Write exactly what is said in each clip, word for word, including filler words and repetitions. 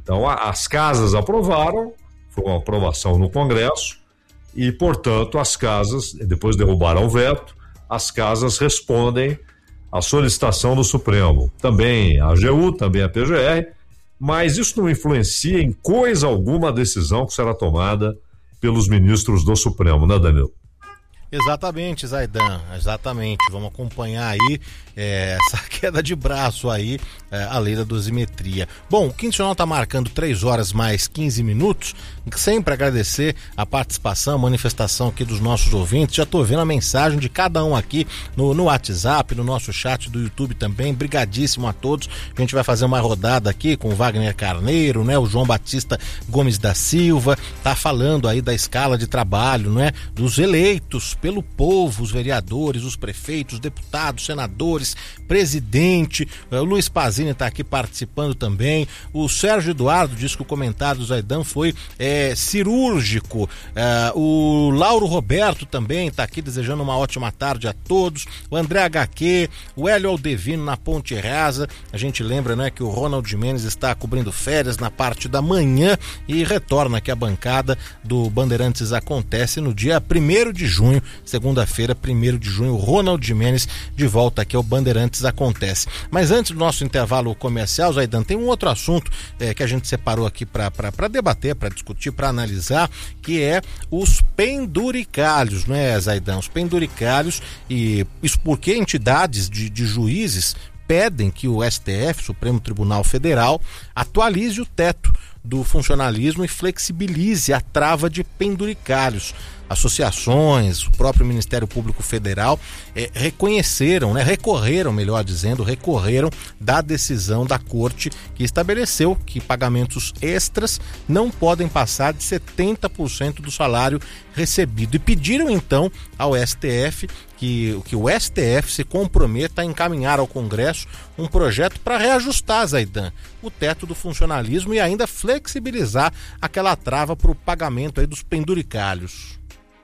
Então, a, as casas aprovaram, foi uma aprovação no Congresso, e, portanto, as casas, depois derrubaram o veto, as casas respondem à solicitação do Supremo. Também a AGU, também a P G R, mas isso não influencia em coisa alguma a decisão que será tomada pelos ministros do Supremo, né, Danilo? Exatamente, Zaidan, exatamente. Vamos acompanhar aí é, essa queda de braço aí, é, a lei da dosimetria. Bom, o Quinto Jornal está marcando três horas mais quinze minutos. Sempre agradecer a participação, a manifestação aqui dos nossos ouvintes. Já estou vendo a mensagem de cada um aqui no, no WhatsApp, no nosso chat do YouTube também. Brigadíssimo a todos. A gente vai fazer uma rodada aqui com o Wagner Carneiro, né? O João Batista Gomes da Silva, tá falando aí da escala de trabalho, né? Dos eleitos pelo povo, os vereadores, os prefeitos, deputados, senadores, presidente. O Luiz Pazini está aqui participando também. O Sérgio Eduardo diz que o comentário do Zaidan foi é, cirúrgico. É, o Lauro Roberto também está aqui desejando uma ótima tarde a todos. O André H Q, o Hélio Aldevino na Ponte Rasa. A gente lembra, né, que o Ronald Jimenez está cobrindo férias na parte da manhã e retorna aqui a bancada do Bandeirantes Acontece no dia primeiro de junho. Segunda-feira, primeiro de junho, Ronald Jimenez de volta aqui ao Bandeirantes Acontece. Mas antes do nosso intervalo comercial, Zaidan, tem um outro assunto é, que a gente separou aqui para debater, para discutir, para analisar, que é os penduricalhos, não é, Zaidan? Os penduricalhos, e isso porque entidades de, de juízes pedem que o S T F, Supremo Tribunal Federal, atualize o teto do funcionalismo e flexibilize a trava de penduricalhos. Associações, o próprio Ministério Público Federal eh, reconheceram, né, recorreram, melhor dizendo, recorreram da decisão da Corte que estabeleceu que pagamentos extras não podem passar de setenta por cento do salário recebido e pediram então ao S T F que, que o S T F se comprometa a encaminhar ao Congresso um projeto para reajustar, Zaidan, o teto do funcionalismo e ainda flexibilizar aquela trava para o pagamento aí dos penduricalhos.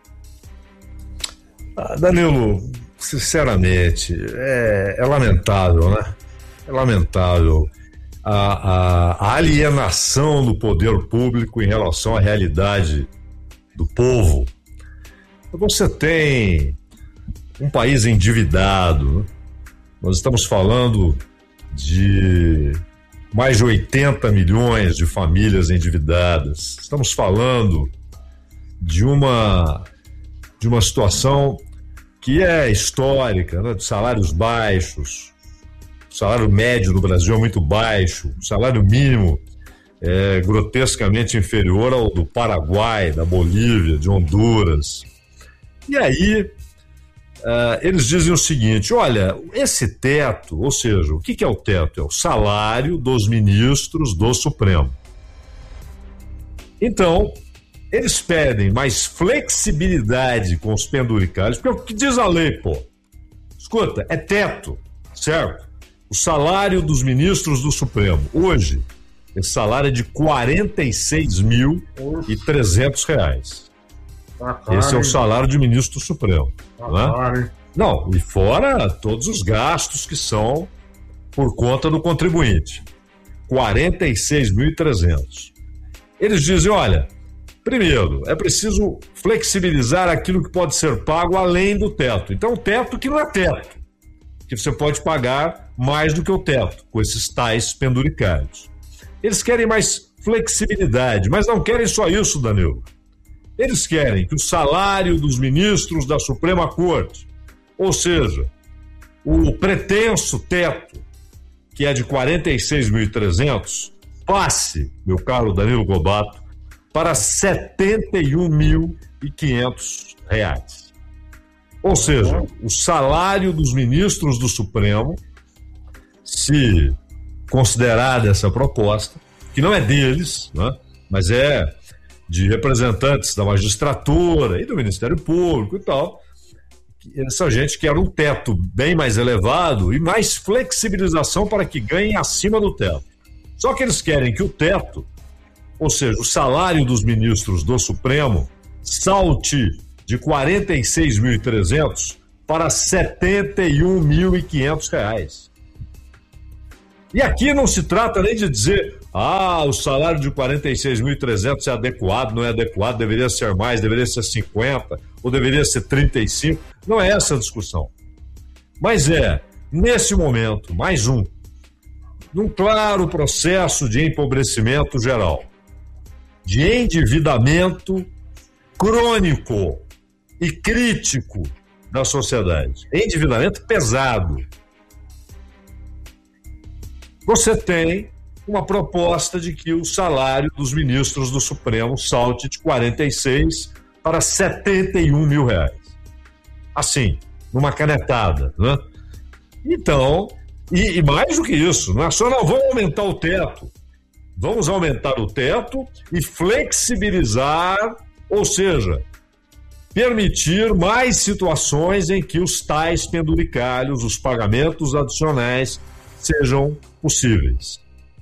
Ah, Danilo, sinceramente, é, é lamentável, né? É lamentável a, a, a alienação do poder público em relação à realidade do povo. Você tem um país endividado, né? Nós estamos falando de mais de oitenta milhões de famílias endividadas. Estamos falando de uma, de uma situação que é histórica, né? De salários baixos. O salário médio no Brasil é muito baixo. O salário mínimo é grotescamente inferior ao do Paraguai, da Bolívia, de Honduras. E aí, uh, eles dizem o seguinte: olha, esse teto, ou seja, o que, que é o teto? É o salário dos ministros do Supremo. Então, eles pedem mais flexibilidade com os penduricalhos, porque é o que diz a lei, pô. Escuta, é teto, certo? O salário dos ministros do Supremo, hoje, esse salário é de quarenta e seis mil e trezentos reais. Tá, esse é o salário de ministro do Supremo. Tá, né? Não, e fora todos os gastos que são por conta do contribuinte. quarenta e seis mil e trezentos. Eles dizem, olha, primeiro, é preciso flexibilizar aquilo que pode ser pago além do teto. Então, o teto que não é teto, que você pode pagar mais do que o teto, com esses tais penduricalhos. Eles querem mais flexibilidade, mas não querem só isso, Danilo. Eles querem que o salário dos ministros da Suprema Corte, ou seja, o pretenso teto, que é de quarenta e seis mil e trezentos, passe, meu caro Danilo Gobato, para setenta e um mil e quinhentos reais. Ou seja, o salário dos ministros do Supremo, se considerada essa proposta, que não é deles, né, mas é de representantes da magistratura e do Ministério Público e tal, essa gente quer um teto bem mais elevado e mais flexibilização para que ganhem acima do teto. Só que eles querem que o teto, ou seja, o salário dos ministros do Supremo, salte de quarenta e seis mil e trezentos para setenta e um mil e quinhentos reais. E aqui não se trata nem de dizer Ah, o salário de quarenta e seis mil e trezentos é adequado, não é adequado, deveria ser mais, deveria ser cinquenta, ou deveria ser trinta e cinco. Não é essa a discussão. Mas é, nesse momento, mais um, num claro processo de empobrecimento geral, de endividamento crônico e crítico da sociedade, endividamento pesado. Você tem uma proposta de que o salário dos ministros do Supremo salte de quarenta e seis para setenta e um mil reais. Assim, numa canetada, né? Então, e, e mais do que isso, não é só não vamos aumentar o teto, vamos aumentar o teto e flexibilizar, ou seja, permitir mais situações em que os tais penduricalhos, os pagamentos adicionais, sejam possíveis.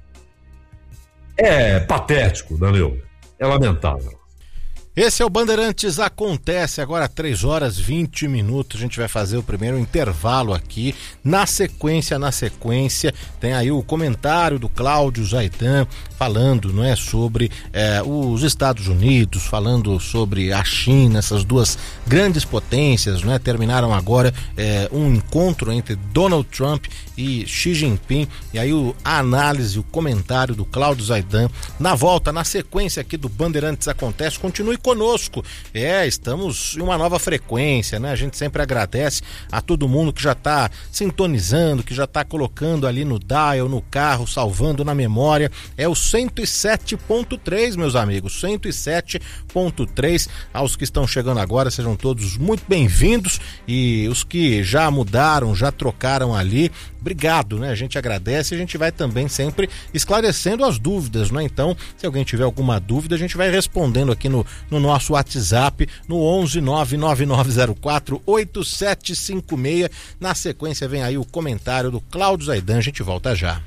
É patético, Danilo. É lamentável. Esse é o Bandeirantes Acontece, agora três horas e vinte minutos, a gente vai fazer o primeiro intervalo aqui, na sequência, na sequência, tem aí o comentário do Cláudio Zaidan falando, não é, sobre é, os Estados Unidos, falando sobre a China, essas duas grandes potências, não é, terminaram agora é, um encontro entre Donald Trump e Xi Jinping, e aí o, a análise, o comentário do Cláudio Zaidan, na volta, na sequência aqui do Bandeirantes Acontece, continue conosco. É, estamos em uma nova frequência, né? A gente sempre agradece a todo mundo que já está sintonizando, que já está colocando ali no dial, no carro, salvando na memória. É o cento e sete ponto três, meus amigos, cento e sete ponto três. Aos que estão chegando agora, sejam todos muito bem-vindos, e os que já mudaram, já trocaram ali, obrigado, né? A gente agradece e a gente vai também sempre esclarecendo as dúvidas, né? Então, se alguém tiver alguma dúvida, a gente vai respondendo aqui no, no nosso WhatsApp, no onze nove nove nove zero quatro oito sete cinco seis. Na sequência vem aí o comentário do Cláudio Zaidan, a gente volta já.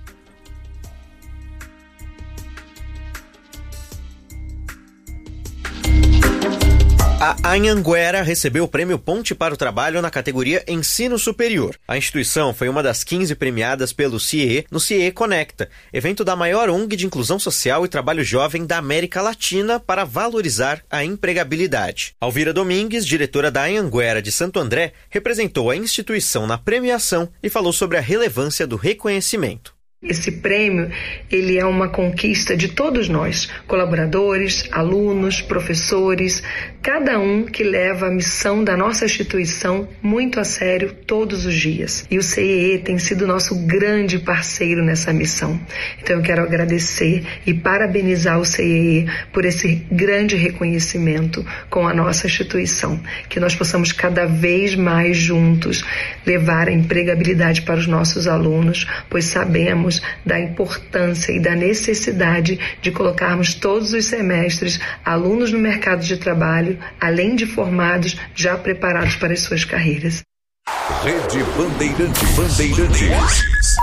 A Anhanguera recebeu o prêmio Ponte para o Trabalho na categoria Ensino Superior. A instituição foi uma das quinze premiadas pelo C I E no C I E Conecta, evento da maior O N G de inclusão social e trabalho jovem da América Latina para valorizar a empregabilidade. Alvira Domingues, diretora da Anhanguera de Santo André, representou a instituição na premiação e falou sobre a relevância do reconhecimento. Esse prêmio, ele é uma conquista de todos nós, colaboradores, alunos, professores, cada um que leva a missão da nossa instituição muito a sério todos os dias. E o C I E tem sido nosso grande parceiro nessa missão. Então eu quero agradecer e parabenizar o C I E por esse grande reconhecimento com a nossa instituição. Que nós possamos cada vez mais juntos levar a empregabilidade para os nossos alunos, pois sabemos da importância e da necessidade de colocarmos todos os semestres alunos no mercado de trabalho, além de formados já preparados para as suas carreiras. Rede Bandeirantes. Bandeirantes.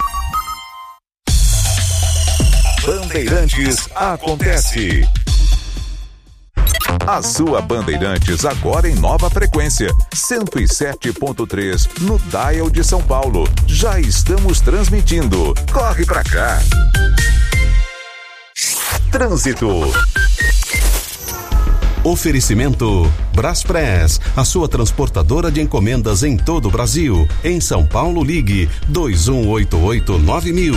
Bandeirantes Acontece. A sua Bandeirantes agora em nova frequência, cento e sete ponto três no dial de São Paulo. Já estamos transmitindo. Corre pra cá. Trânsito. Oferecimento Braspress, a sua transportadora de encomendas em todo o Brasil. Em São Paulo, ligue dois um oito oito nove mil.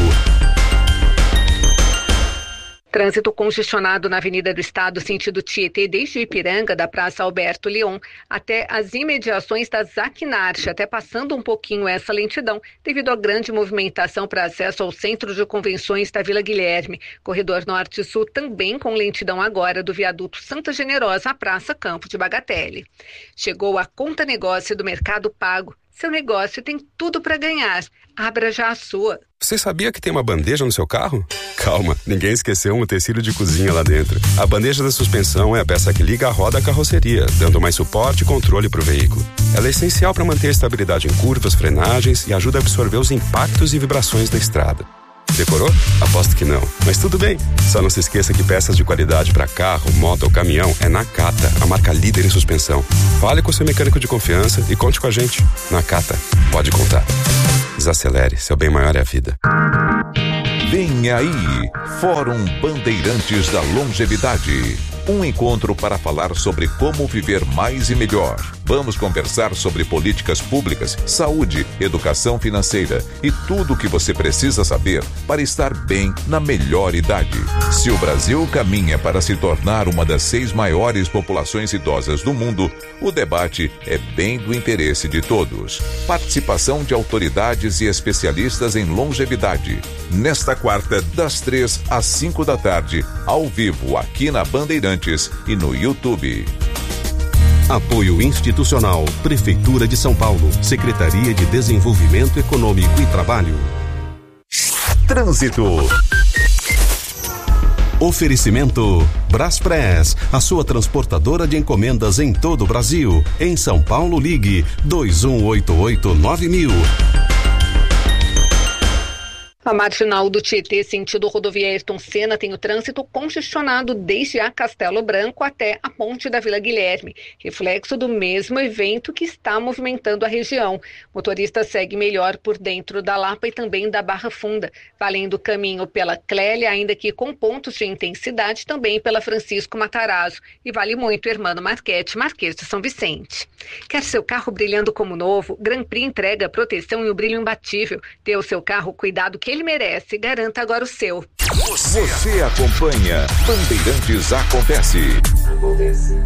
Trânsito congestionado na Avenida do Estado, sentido Tietê, desde Ipiranga, da Praça Alberto Leon, até as imediações da Zaquinarte, até passando um pouquinho essa lentidão, devido à grande movimentação para acesso ao Centro de Convenções da Vila Guilherme. Corredor Norte e Sul também com lentidão agora do viaduto Santa Generosa à Praça Campo de Bagatelle. Chegou a Conta Negócio do Mercado Pago. Seu negócio tem tudo para ganhar. Abra já a sua. Você sabia que tem uma bandeja no seu carro? Calma, ninguém esqueceu um utensílio de cozinha lá dentro. A bandeja da suspensão é a peça que liga a roda à carroceria, dando mais suporte e controle para o veículo. Ela é essencial para manter a estabilidade em curvas, frenagens e ajuda a absorver os impactos e vibrações da estrada. Decorou? Aposto que não. Mas tudo bem. Só não se esqueça que peças de qualidade para carro, moto ou caminhão é Nakata, a marca líder em suspensão. Fale com seu mecânico de confiança e conte com a gente. Nakata, pode contar. Desacelere, seu bem maior é a vida. Vem aí, Fórum Bandeirantes da Longevidade. Um encontro para falar sobre como viver mais e melhor. Vamos conversar sobre políticas públicas, saúde, educação financeira e tudo o que você precisa saber para estar bem na melhor idade. Se o Brasil caminha para se tornar uma das seis maiores populações idosas do mundo, o debate é bem do interesse de todos. Participação de autoridades e especialistas em longevidade. Nesta quarta, das três às cinco da tarde, ao vivo aqui na Bandeirantes e no YouTube. Apoio institucional, Prefeitura de São Paulo, Secretaria de Desenvolvimento Econômico e Trabalho. Trânsito. Oferecimento Braspress, a sua transportadora de encomendas em todo o Brasil. Em São Paulo, ligue dois um oito oito nove mil. A marginal do Tietê, sentido rodovia Ayrton Senna, tem o trânsito congestionado desde a Castelo Branco até a ponte da Vila Guilherme, reflexo do mesmo evento que está movimentando a região. O motorista segue melhor por dentro da Lapa e também da Barra Funda, valendo o caminho pela Clélia, ainda que com pontos de intensidade também pela Francisco Matarazzo, e vale muito Hermano Marquete, Marquês de São Vicente. Quer seu carro brilhando como novo? Grand Prix entrega proteção e o brilho imbatível. Dê ao seu carro o cuidado que ele merece. Garanta agora o seu. Você acompanha Bandeirantes Acontece. Acontece.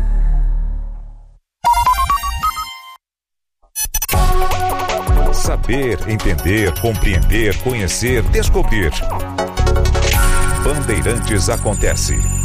Saber, entender, compreender, conhecer, descobrir. Bandeirantes Acontece.